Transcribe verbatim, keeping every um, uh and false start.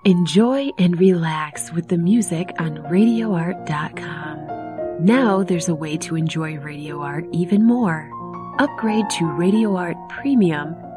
Enjoy and relax with the music on radio art dot com. Now there's a way to enjoy Radio Art even more. Upgrade to Radio Art Premium